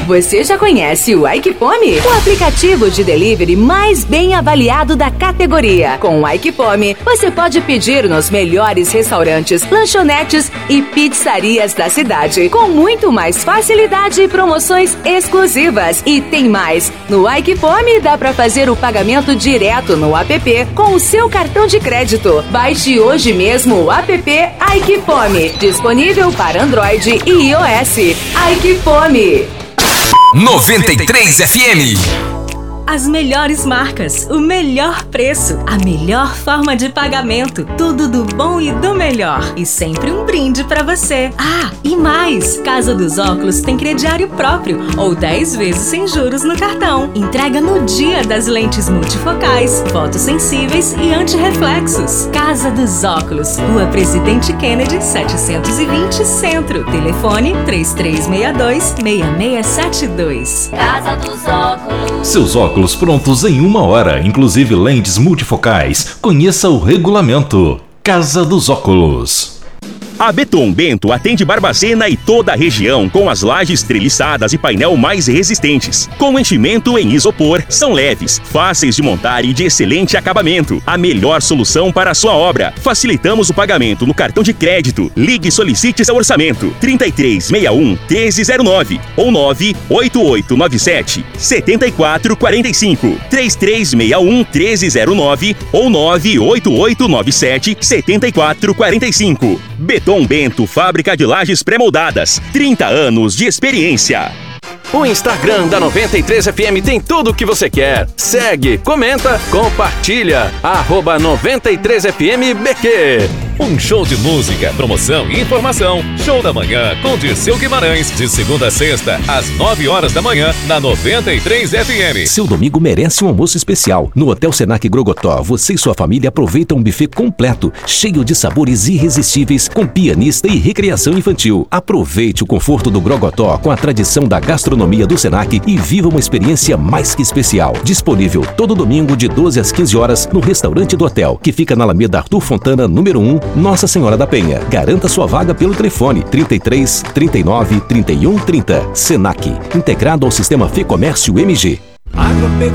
Você já conhece o Aikifome? O aplicativo de delivery mais bem avaliado da categoria. Com o Aikifome, você pode pedir nos melhores restaurantes, lanchonetes e pizzarias da cidade, com muito mais facilidade e promoções exclusivas. E tem mais! No Aikifome dá para fazer o pagamento direto no app com o seu cartão de crédito. Baixe hoje mesmo o app Aikifome, disponível para Android e iOS. Aikifome. 93 FM. As melhores marcas, o melhor preço, a melhor forma de pagamento, tudo do bom e do melhor. E sempre um brinde pra você. Ah, e mais! Casa dos Óculos tem crediário próprio ou 10 vezes sem juros no cartão. Entrega no dia das lentes multifocais, fotossensíveis e antirreflexos. Casa dos Óculos, Rua Presidente Kennedy, 720 Centro. Telefone 3362-6672. Casa dos Óculos. Seus óculos prontos em 1 hora, inclusive lentes multifocais. Conheça o regulamento. Casa dos Óculos. A Beton Bento atende Barbacena e toda a região com as lajes treliçadas e painel mais resistentes. Com enchimento em isopor, são leves, fáceis de montar e de excelente acabamento. A melhor solução para a sua obra. Facilitamos o pagamento no cartão de crédito. Ligue e solicite seu orçamento. 3361-1309 ou 98897-7445. 3361-1309 ou 98897-7445. Beton Bento, fábrica de lajes pré-moldadas. 30 anos de experiência. O Instagram da 93 FM tem tudo o que você quer. Segue, comenta, compartilha. @93FMBQ. Um show de música, promoção e informação. Show da Manhã com Dirceu Guimarães. De segunda a sexta, às 9 horas da manhã, na 93 FM. Seu domingo merece um almoço especial. No Hotel Senac Grogotó, você e sua família aproveitam um buffet completo, cheio de sabores irresistíveis, com pianista e recreação infantil. Aproveite o conforto do Grogotó com a tradição da gastronomia do Senac e viva uma experiência mais que especial. Disponível todo domingo de 12 às 15 horas no restaurante do hotel, que fica na Alameda Arthur Fontana, número 1, Nossa Senhora da Penha. Garanta sua vaga pelo telefone 33 39 31 30. Senac, integrado ao sistema Fê Comércio MG.